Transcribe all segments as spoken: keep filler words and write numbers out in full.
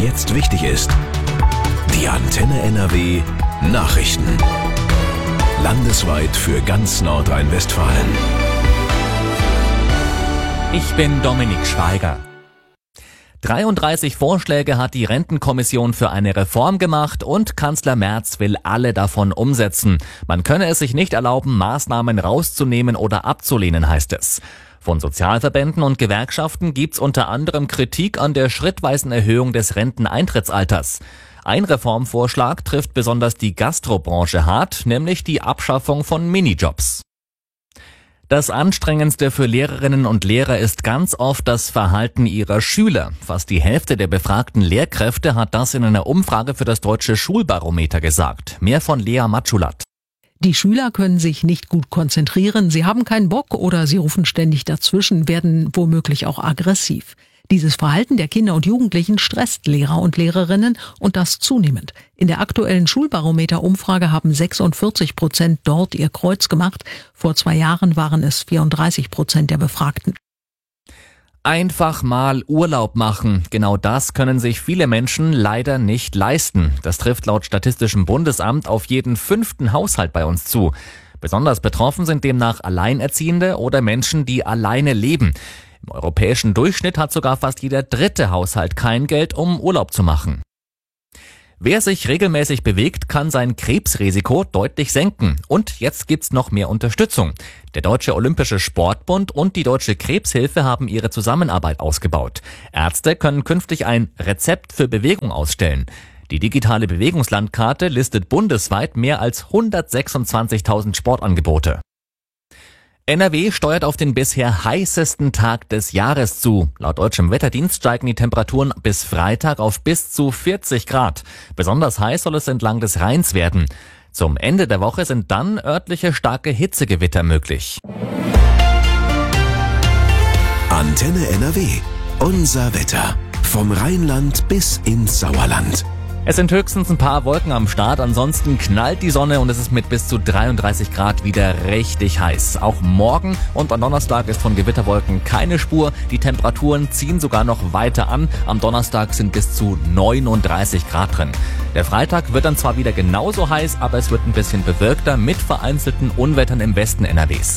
jetzt wichtig ist. Die Antenne N R W Nachrichten. Landesweit für ganz Nordrhein-Westfalen. Ich bin Dominik Schweiger. dreiunddreißig Vorschläge hat die Rentenkommission für eine Reform gemacht und Kanzler Merz will alle davon umsetzen. Man könne es sich nicht erlauben, Maßnahmen rauszunehmen oder abzulehnen, heißt es. Von Sozialverbänden und Gewerkschaften gibt's unter anderem Kritik an der schrittweisen Erhöhung des Renteneintrittsalters. Ein Reformvorschlag trifft besonders die Gastrobranche hart, nämlich die Abschaffung von Minijobs. Das Anstrengendste für Lehrerinnen und Lehrer ist ganz oft das Verhalten ihrer Schüler. Fast die Hälfte der befragten Lehrkräfte hat das in einer Umfrage für das Deutsche Schulbarometer gesagt. Mehr von Lea Matschulat. Die Schüler können sich nicht gut konzentrieren, sie haben keinen Bock oder sie rufen ständig dazwischen, werden womöglich auch aggressiv. Dieses Verhalten der Kinder und Jugendlichen stresst Lehrer und Lehrerinnen und das zunehmend. In der aktuellen Schulbarometer-Umfrage haben sechsundvierzig Prozent dort ihr Kreuz gemacht. Vor zwei Jahren waren es vierunddreißig Prozent der Befragten. Einfach mal Urlaub machen. Genau das können sich viele Menschen leider nicht leisten. Das trifft laut Statistischem Bundesamt auf jeden fünften Haushalt bei uns zu. Besonders betroffen sind demnach Alleinerziehende oder Menschen, die alleine leben. Im europäischen Durchschnitt hat sogar fast jeder dritte Haushalt kein Geld, um Urlaub zu machen. Wer sich regelmäßig bewegt, kann sein Krebsrisiko deutlich senken. Und jetzt gibt's noch mehr Unterstützung. Der Deutsche Olympische Sportbund und die Deutsche Krebshilfe haben ihre Zusammenarbeit ausgebaut. Ärzte können künftig ein Rezept für Bewegung ausstellen. Die digitale Bewegungslandkarte listet bundesweit mehr als hundertsechsundzwanzigtausend Sportangebote. N R W steuert auf den bisher heißesten Tag des Jahres zu. Laut deutschem Wetterdienst steigen die Temperaturen bis Freitag auf bis zu vierzig Grad. Besonders heiß soll es entlang des Rheins werden. Zum Ende der Woche sind dann örtliche starke Hitzegewitter möglich. Antenne N R W. Unser Wetter. Vom Rheinland bis ins Sauerland. Es sind höchstens ein paar Wolken am Start, ansonsten knallt die Sonne und es ist mit bis zu dreiunddreißig Grad wieder richtig heiß. Auch morgen und am Donnerstag ist von Gewitterwolken keine Spur. Die Temperaturen ziehen sogar noch weiter an. Am Donnerstag sind bis zu neununddreißig Grad drin. Der Freitag wird dann zwar wieder genauso heiß, aber es wird ein bisschen bewölkter mit vereinzelten Unwettern im Westen N R Ws.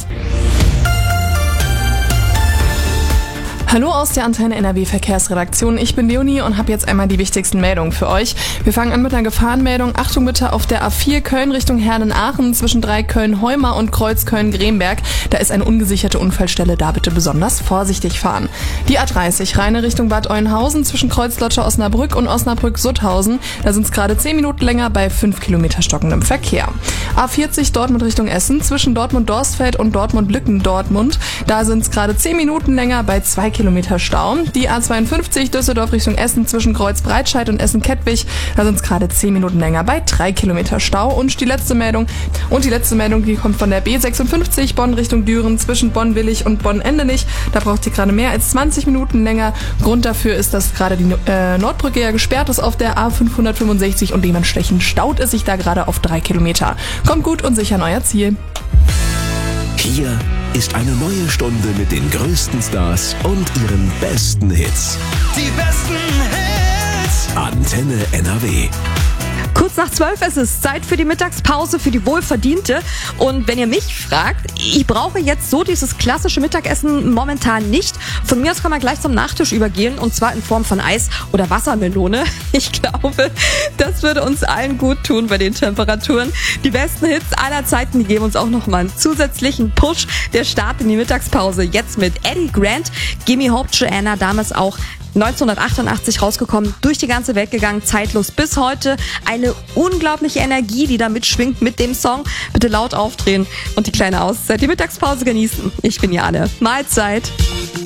Hallo aus der Antenne N R W Verkehrsredaktion. Ich bin Leonie und habe jetzt einmal die wichtigsten Meldungen für euch. Wir fangen an mit einer Gefahrenmeldung. Achtung bitte auf der A vier Köln Richtung Herden-Aachen zwischen drei Köln-Heumar und Kreuz Köln-Gremberg. Da ist eine ungesicherte Unfallstelle, da bitte besonders vorsichtig fahren. Die A dreißig Rheine Richtung Bad Oeynhausen zwischen Kreuzlotsch-Osnabrück und Osnabrück-Sutthausen. Da sind es gerade zehn Minuten länger bei fünf Kilometer stockendem Verkehr. A vierzig Dortmund Richtung Essen zwischen Dortmund-Dorsfeld und Dortmund-Lücken-Dortmund. Da sind es gerade zehn Minuten länger bei zwei Kilometer Stau. Die A zweiundfünfzig Düsseldorf Richtung Essen zwischen Kreuz-Breitscheid und Essen-Kettwig. Da sind es gerade zehn Minuten länger bei drei Kilometer Stau. Und die letzte Meldung, und die letzte Meldung, die kommt von der B sechsundfünfzig Bonn Richtung Düren zwischen Bonn-Willig und Bonn-Endenich. Da braucht ihr gerade mehr als zwanzig Minuten länger. Grund dafür ist, dass gerade die äh, Nordbrücke ja gesperrt ist auf der A fünfhundertfünfundsechzig und dementsprechend staut es sich da gerade auf drei Kilometer. Kommt gut und sicher an euer Ziel. Hier ist eine neue Stunde mit den größten Stars und ihren besten Hits. Die besten Hits. Antenne N R W. Kurz nach zwölf ist es Zeit für die Mittagspause, für die wohlverdiente. Und wenn ihr mich fragt, ich brauche jetzt so dieses klassische Mittagessen momentan nicht. Von mir aus kann man gleich zum Nachtisch übergehen und zwar in Form von Eis oder Wassermelone. Ich glaube, das würde uns allen gut tun bei den Temperaturen. Die besten Hits aller Zeiten, die geben uns auch nochmal einen zusätzlichen Push. Der Start in die Mittagspause jetzt mit Eddie Grant, Gimme Hope Joanna, damals auch neunzehnhundertachtundachtzig rausgekommen, durch die ganze Welt gegangen, zeitlos bis heute. Eine unglaubliche Energie, die da mitschwingt mit dem Song. Bitte laut aufdrehen und die kleine Auszeit, die Mittagspause genießen. Ich bin Jane. Mahlzeit.